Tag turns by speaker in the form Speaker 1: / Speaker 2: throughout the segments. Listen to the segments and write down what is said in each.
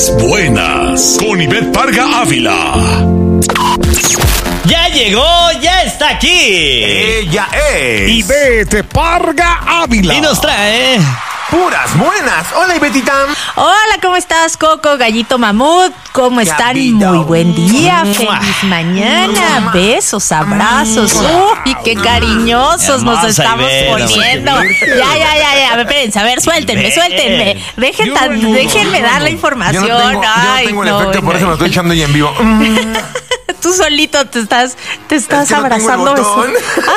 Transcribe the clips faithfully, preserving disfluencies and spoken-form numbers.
Speaker 1: Puras buenas con Ivette Parga Ávila.
Speaker 2: ¡Ya llegó! ¡Ya está aquí!
Speaker 3: Ella es
Speaker 4: Ivette Parga Ávila.
Speaker 2: Y nos trae
Speaker 3: Puras buenas. Hola, Ivetita.
Speaker 5: Hola, ¿cómo estás, Coco, Gallito Mamut? ¿Cómo están?
Speaker 3: Gallito.
Speaker 5: Muy buen día,
Speaker 2: Mua.
Speaker 5: feliz mañana, besos, abrazos. Uy, qué cariñosos nos
Speaker 2: Hermosa
Speaker 5: estamos
Speaker 2: Ivette,
Speaker 5: poniendo. Ya, ya, ya, ya, espérense, a ver, suéltenme, suéltenme. Dejen tan-
Speaker 4: Yo no,
Speaker 5: déjenme
Speaker 4: yo
Speaker 5: dar la
Speaker 4: no.
Speaker 5: información.
Speaker 3: Yo no tengo, yo no
Speaker 5: Ay,
Speaker 3: tengo el
Speaker 5: no,
Speaker 3: efecto, por
Speaker 5: no.
Speaker 3: eso me lo estoy echando ya en vivo. Mm,
Speaker 5: Tú solito te estás, te estás
Speaker 3: es que no tengo el
Speaker 5: abrazando.
Speaker 3: botón.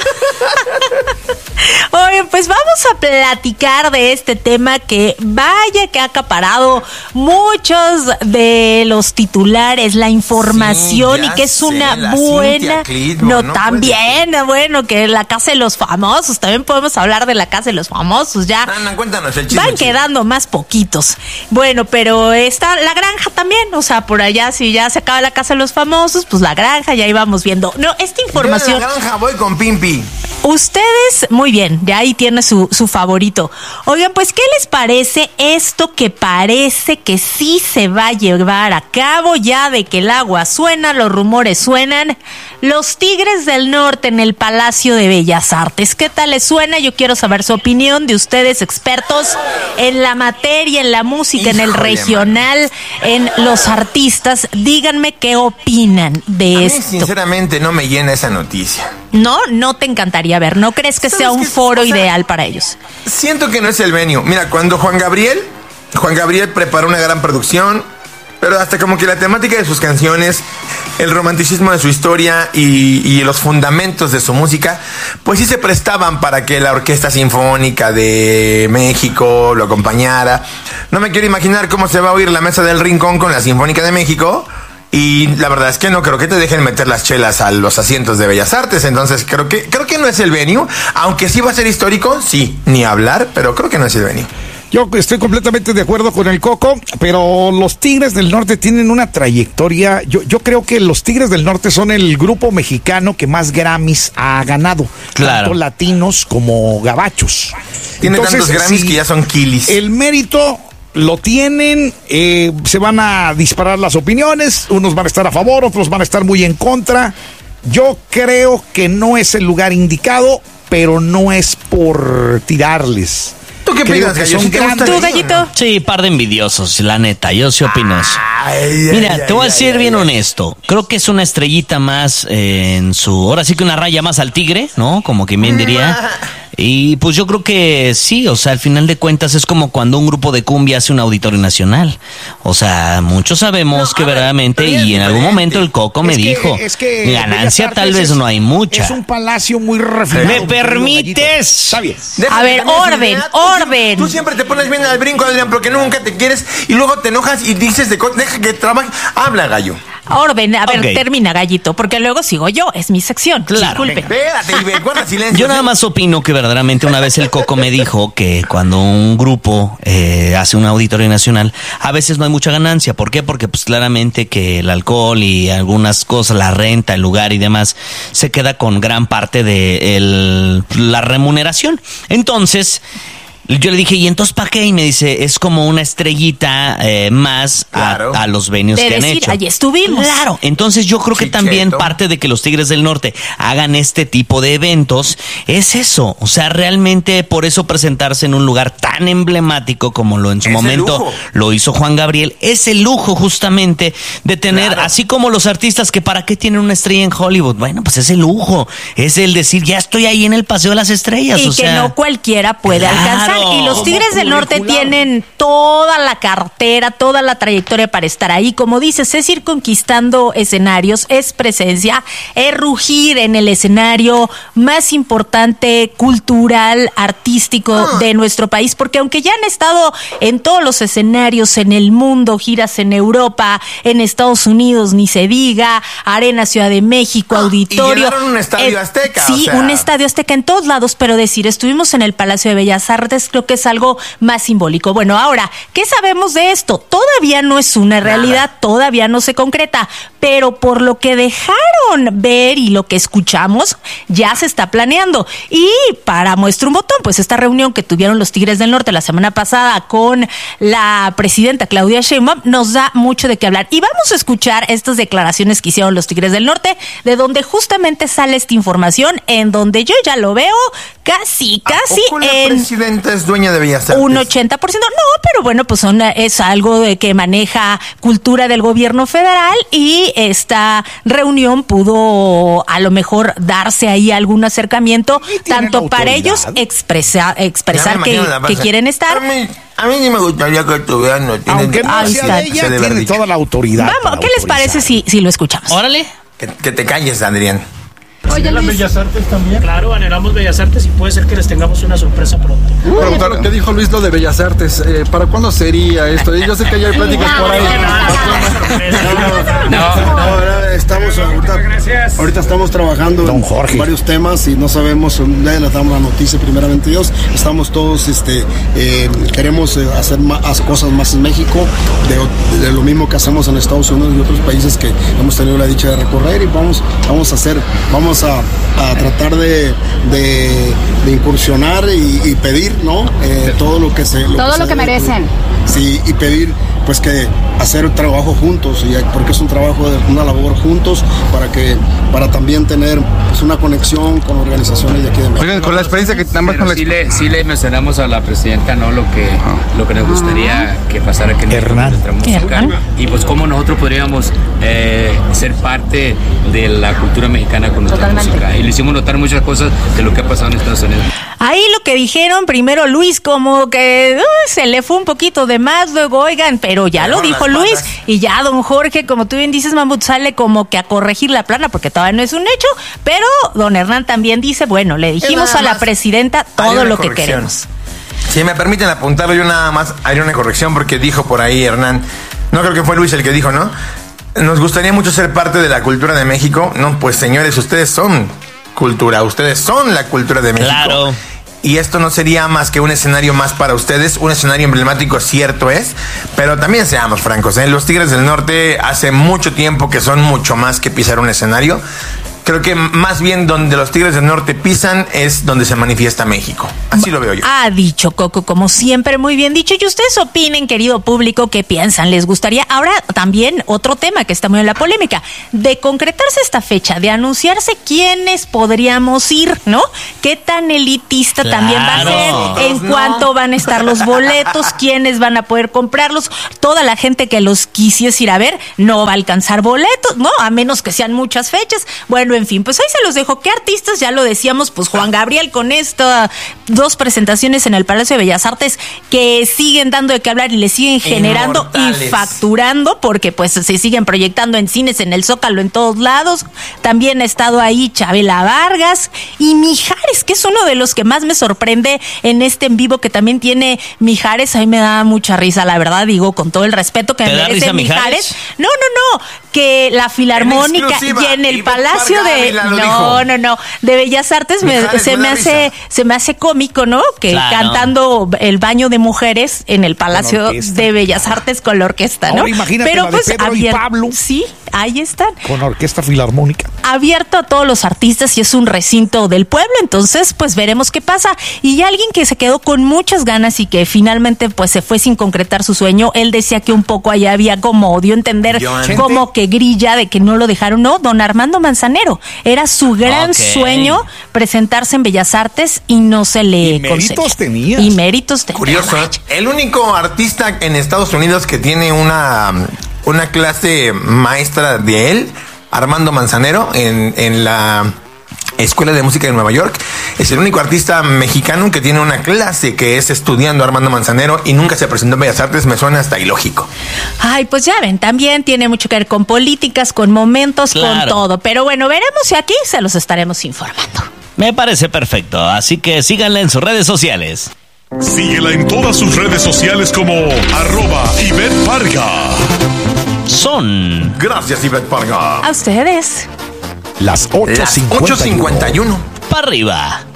Speaker 5: Oye, pues vamos a platicar de este tema que vaya que ha acaparado muchos de los titulares, la información,
Speaker 3: Sí, ya
Speaker 5: y que es
Speaker 3: sé,
Speaker 5: una
Speaker 3: la
Speaker 5: buena.
Speaker 3: Cintia Clitbo,
Speaker 5: No,
Speaker 3: no
Speaker 5: también, bueno, que la casa de los famosos, también podemos hablar de la casa de los famosos, ya.
Speaker 3: Ana, cuéntanos el chisme.
Speaker 5: Van
Speaker 3: chisme.
Speaker 5: quedando más poquitos. Bueno, pero está la granja también, o sea, por allá si ya se acaba la casa de los famosos, pues la granja, ya íbamos viendo. No, esta información.
Speaker 3: Yo en la granja voy con Pimpi.
Speaker 5: Ustedes, muy bien, ya ahí tiene su, su favorito. Oigan, pues, ¿qué les parece esto que parece que sí se va a llevar a cabo ya de que el agua suena, los rumores suenan? Los Tigres del Norte en el Palacio de Bellas Artes. ¿Qué tal les suena? Yo quiero saber su opinión de ustedes, expertos en la materia, en la música, en el
Speaker 3: Híjole,
Speaker 5: regional, en los artistas. Díganme qué opinan de
Speaker 3: A mí,
Speaker 5: esto.
Speaker 3: sinceramente, no me llena esa noticia.
Speaker 5: No, no te encantaría ver. ¿No crees que
Speaker 3: ¿Sabes
Speaker 5: sea un
Speaker 3: qué?
Speaker 5: foro
Speaker 3: O sea,
Speaker 5: ideal para ellos?
Speaker 3: Siento que no es el venue. Mira, cuando Juan Gabriel, Juan Gabriel preparó una gran producción, pero hasta como que la temática de sus canciones, el romanticismo de su historia y, y los fundamentos de su música, pues sí se prestaban para que la Orquesta Sinfónica de México lo acompañara. No me quiero imaginar cómo se va a oír la Mesa del Rincón con la Sinfónica de México. Y la verdad es que no creo que te dejen meter las chelas a los asientos de Bellas Artes. Entonces creo que creo que no es el venue. Aunque sí va a ser histórico, sí, ni hablar, pero creo que no es el venue.
Speaker 4: Yo estoy completamente de acuerdo con el Coco, pero los Tigres del Norte tienen una trayectoria. Yo, yo creo que los Tigres del Norte son el grupo mexicano que más Grammys ha ganado.
Speaker 2: Claro.
Speaker 4: Tanto latinos como gabachos.
Speaker 3: Tiene
Speaker 4: Entonces,
Speaker 3: tantos Grammys
Speaker 4: si
Speaker 3: que ya son kilis.
Speaker 4: El mérito lo tienen, eh, se van a disparar las opiniones, unos van a estar a favor, otros van a estar muy en contra. Yo creo que no es el lugar indicado, pero no es por tirarles.
Speaker 3: ¿Tú qué
Speaker 4: Creo
Speaker 3: opinas,
Speaker 4: que
Speaker 3: Gallo?
Speaker 4: son
Speaker 3: ¿Sí te gusta
Speaker 4: grandes.
Speaker 5: ¿Tú,
Speaker 3: el venue,
Speaker 5: Gallito?
Speaker 3: no?
Speaker 2: Sí, par de envidiosos, la neta, yo sí opino eso.
Speaker 3: Ay,
Speaker 2: Mira,
Speaker 3: ay,
Speaker 2: te voy a
Speaker 3: ay,
Speaker 2: decir
Speaker 3: ay,
Speaker 2: bien
Speaker 3: ay.
Speaker 2: honesto. Creo que es una estrellita más eh, en su... Ahora sí que una raya más al tigre, ¿no? Como que bien diría. Y pues yo creo que sí, o sea, al final de cuentas es como cuando un grupo de cumbia hace un auditorio nacional. O sea, muchos sabemos
Speaker 3: No,
Speaker 2: que
Speaker 3: a ver,
Speaker 2: verdaderamente,
Speaker 3: pero ya es
Speaker 2: y en algún
Speaker 3: diferente.
Speaker 2: momento el Coco me
Speaker 4: Es que-
Speaker 2: dijo,
Speaker 4: es que
Speaker 2: ganancia
Speaker 4: Bellas
Speaker 2: tal
Speaker 4: Artes
Speaker 2: vez
Speaker 4: es-
Speaker 2: no hay mucha.
Speaker 4: Es un palacio muy refinado.
Speaker 2: ¿Me
Speaker 4: mi querido
Speaker 2: permites?
Speaker 4: Gallito. Está bien.
Speaker 3: Deja
Speaker 5: A
Speaker 3: de
Speaker 5: ver,
Speaker 3: tener esa
Speaker 5: orden,
Speaker 3: idea. Tú
Speaker 5: orden.
Speaker 3: siempre- Tú siempre te pones bien al brinco, Adrián, porque nunca te quieres y luego te enojas y dices de cosas. Deja que trabaje. Habla, Gallo.
Speaker 5: Orden, a ver,
Speaker 2: Ok.
Speaker 5: termina, Gallito, porque luego sigo yo, es mi sección.
Speaker 2: Claro.
Speaker 5: Disculpen.
Speaker 3: Espérate, y ve, guarda silencio.
Speaker 2: Yo nada más opino que verdaderamente una vez el Coco me dijo que cuando un grupo eh, hace un auditorio nacional, a veces no hay mucha ganancia. ¿Por qué? Porque pues claramente que el alcohol y algunas cosas, la renta, el lugar y demás, se queda con gran parte de el, la remuneración. Entonces... yo le dije, ¿y entonces para qué? Y me dice, es como una estrellita eh, más a-
Speaker 3: Claro.
Speaker 2: a, los venues
Speaker 5: De
Speaker 2: que han
Speaker 5: decir,
Speaker 2: hecho.
Speaker 5: allí estuvimos.
Speaker 2: Claro, entonces yo creo que
Speaker 3: Chicheto.
Speaker 2: también parte de que los Tigres del Norte hagan este tipo de eventos es eso. O sea, realmente por eso presentarse en un lugar tan emblemático como lo en su
Speaker 3: Es el
Speaker 2: momento
Speaker 3: lujo.
Speaker 2: lo hizo Juan Gabriel, es el lujo justamente de tener,
Speaker 3: Claro.
Speaker 2: así como los artistas que para qué tienen una estrella en Hollywood. Bueno, pues es el lujo, es el decir, ya estoy ahí en el Paseo de las Estrellas.
Speaker 5: Y
Speaker 2: o
Speaker 5: que
Speaker 2: sea,
Speaker 5: no cualquiera puede
Speaker 2: claro.
Speaker 5: alcanzar. Y los
Speaker 2: Como
Speaker 5: Tigres del Norte
Speaker 4: curricular.
Speaker 5: tienen toda la cartera, toda la trayectoria para estar ahí. Como dices, es ir conquistando escenarios, es presencia, es rugir en el escenario más importante, cultural, artístico de nuestro país. Porque aunque ya han estado en todos los escenarios en el mundo, giras en Europa, en Estados Unidos, ni se diga, Arena Ciudad de México,
Speaker 3: Ah, y
Speaker 5: Auditorio.
Speaker 3: llenaron un estadio Azteca,
Speaker 5: Sí,
Speaker 3: o sea.
Speaker 5: un estadio Azteca en todos lados, pero decir, estuvimos en el Palacio de Bellas Artes, Entonces creo que es algo más simbólico. Bueno, ahora, ¿qué sabemos de esto? Todavía no es una realidad, Nada. todavía no se concreta, pero por lo que dejaron ver y lo que escuchamos, ya se está planeando. Y para muestra un botón, pues esta reunión que tuvieron los Tigres del Norte la semana pasada con la presidenta Claudia Sheinbaum nos da mucho de qué hablar. Y vamos a escuchar estas declaraciones que hicieron los Tigres del Norte, de donde justamente sale esta información, en donde yo ya lo veo casi, casi
Speaker 3: ¿A poco la
Speaker 5: en
Speaker 3: presidenta es dueña de Bellas Artes?
Speaker 5: un ochenta por ciento. No, pero bueno, pues son, es algo de que maneja cultura del gobierno federal, y esta reunión pudo a lo mejor darse ahí algún acercamiento, tanto para ellos expresar, expresar que, que quieren estar.
Speaker 3: A mí, a mí ni me gustaría que estuvieran. No tienen,
Speaker 4: Aunque no sea de ella, tiene toda la autoridad.
Speaker 5: Vamos, ¿qué les parece si, si lo escuchamos?
Speaker 2: Órale.
Speaker 3: Que, que te calles, Adrián.
Speaker 6: Oye, ¿las Bellas Artes también? Claro, anhelamos Bellas Artes y puede ser que les tengamos una sorpresa pronto.
Speaker 7: Preguntar lo que dijo Luis, lo de Bellas Artes, eh, ¿para cuándo sería esto? Yo sé que ya hay pláticas por ahí. No, ahora estamos ahorita, ahorita estamos trabajando
Speaker 4: Don
Speaker 7: en
Speaker 4: Jorge.
Speaker 7: varios temas y no sabemos, ya les damos la noticia primeramente Dios. Estamos todos, este, eh, queremos hacer más cosas más en México, de, de lo mismo que hacemos en Estados Unidos y otros países que hemos tenido la dicha de recorrer, y vamos, vamos a hacer, vamos a, a tratar de, de, de incursionar y, y pedir, ¿no? Eh, todo lo que se lo
Speaker 8: todo
Speaker 7: que
Speaker 8: lo
Speaker 7: se
Speaker 8: que
Speaker 7: debe,
Speaker 8: merecen.
Speaker 7: Sí, y pedir pues que hacer un trabajo juntos, y porque es un trabajo de una labor juntos, para que para también tener pues, una conexión con organizaciones de aquí de México.
Speaker 9: Oigan, con la experiencia que nada más
Speaker 10: Pero
Speaker 9: con la
Speaker 10: sí le, sí le mencionamos a la presidenta, ¿no? Lo que, lo que nos gustaría que pasara aquí en
Speaker 4: Hernán.
Speaker 10: nuestra música.
Speaker 5: Hernán.
Speaker 10: Y pues cómo nosotros podríamos eh, ser parte de la cultura mexicana con nuestra
Speaker 8: Totalmente.
Speaker 10: música. Y le hicimos notar muchas cosas de lo que ha pasado en Estados Unidos.
Speaker 5: Ahí lo que dijeron primero Luis, como que uh, se le fue un poquito de más, luego oigan, pero ya lo
Speaker 3: Dejaron
Speaker 5: dijo
Speaker 3: las
Speaker 5: Luis,
Speaker 3: patas.
Speaker 5: y ya don Jorge, como tú bien dices, Mamut, sale como que a corregir la plana, porque todavía no es un hecho, pero don Hernán también dice, bueno, le dijimos
Speaker 3: nada
Speaker 5: a la
Speaker 3: más
Speaker 5: presidenta
Speaker 3: hay
Speaker 5: todo
Speaker 3: una
Speaker 5: lo que
Speaker 3: corrección.
Speaker 5: queremos.
Speaker 3: Si me permiten apuntarlo, yo nada más haré una corrección, porque dijo por ahí Hernán, no creo que fue Luis el que dijo, ¿no? Nos gustaría mucho ser parte de la cultura de México. No, pues señores, ustedes son cultura, ustedes son la cultura de México.
Speaker 2: Claro.
Speaker 3: Y esto no sería más que un escenario más para ustedes, un escenario emblemático, cierto es, pero también seamos francos, ¿eh? Los Tigres del Norte hace mucho tiempo que son mucho más que pisar un escenario. Creo que más bien donde los Tigres del Norte pisan es donde se manifiesta México. Así lo veo yo.
Speaker 5: Ha dicho Coco, como siempre, muy bien dicho. Y ustedes opinen, querido público, ¿qué piensan? ¿Les gustaría? Ahora también otro tema que está muy en la polémica, de concretarse esta fecha, de anunciarse quiénes podríamos ir, ¿no? ¿Qué tan elitista
Speaker 2: Claro.
Speaker 5: también va a ser? ¿En
Speaker 3: No.
Speaker 5: cuánto van a estar los boletos? ¿Quiénes van a poder comprarlos? Toda la gente que los quisiese ir a ver no va a alcanzar boletos, ¿no? A menos que sean muchas fechas. Bueno, en fin, pues ahí se los dejo. ¿Qué artistas? Ya lo decíamos, pues Juan Gabriel con estas dos presentaciones en el Palacio de Bellas Artes que siguen dando de qué hablar y le siguen generando
Speaker 3: Inmortales.
Speaker 5: y facturando, porque pues se siguen proyectando en cines, en el Zócalo, en todos lados. También ha estado ahí Chabela Vargas y Mijares, que es uno de los que más me sorprende en este en vivo que también tiene Mijares. A mí me da mucha risa, la verdad, digo, con todo el respeto que
Speaker 2: ¿Te
Speaker 5: me
Speaker 2: da
Speaker 5: merece
Speaker 2: risa
Speaker 5: Mijares.
Speaker 2: Mijares?
Speaker 5: No, no, no, que la Filarmónica
Speaker 3: En exclusiva,
Speaker 5: y en el
Speaker 3: Ivette
Speaker 5: Palacio
Speaker 3: Parga
Speaker 5: de
Speaker 3: Ávila lo
Speaker 5: no,
Speaker 3: dijo.
Speaker 5: no, no, de Bellas Artes me-
Speaker 3: Mijares,
Speaker 5: se
Speaker 3: me
Speaker 5: me
Speaker 3: da
Speaker 5: hace
Speaker 3: risa.
Speaker 5: se me hace cómico, ¿no? Que
Speaker 2: Claro.
Speaker 5: cantando el baño de mujeres en el Palacio
Speaker 4: orquesta.
Speaker 5: de Bellas Artes con la orquesta, ¿no?
Speaker 4: Ahora imagínate la de Pedro y
Speaker 5: abier-
Speaker 4: Pablo.
Speaker 5: Sí, ahí están.
Speaker 4: Con orquesta filarmónica.
Speaker 5: Abierto a todos los artistas y es un recinto del pueblo, entonces pues veremos qué pasa. Y alguien que se quedó con muchas ganas y que finalmente pues se fue sin concretar su sueño, él decía que un poco allá había como, dio a entender
Speaker 3: Joan.
Speaker 5: como que grilla de que no lo dejaron, no, don Armando Manzanero, era su gran
Speaker 2: Ok.
Speaker 5: sueño presentarse en Bellas Artes y no se le
Speaker 4: Y méritos
Speaker 5: concedió.
Speaker 4: tenías.
Speaker 5: Y méritos tenía.
Speaker 3: Curioso, ¿eh? El único artista en Estados Unidos que tiene una, una clase maestra de él, Armando Manzanero, en, en la Escuela de Música de Nueva York, es el único artista mexicano que tiene una clase que es estudiando Armando Manzanero y nunca se presentó en Bellas Artes. Me suena hasta ilógico.
Speaker 5: Ay, pues ya ven, también tiene mucho que ver con políticas, con momentos, con
Speaker 2: Claro.
Speaker 5: todo. Pero bueno, veremos si aquí se los estaremos informando.
Speaker 2: Me parece perfecto, así que síganla en sus redes sociales.
Speaker 1: Síguela en todas sus redes sociales como arroba Ivette Parga.
Speaker 2: Son
Speaker 3: Gracias, Ivette Parga.
Speaker 5: A ustedes.
Speaker 4: Las ocho
Speaker 3: Las
Speaker 4: cincuenta y uno.
Speaker 3: ocho cincuenta y uno.
Speaker 2: para arriba.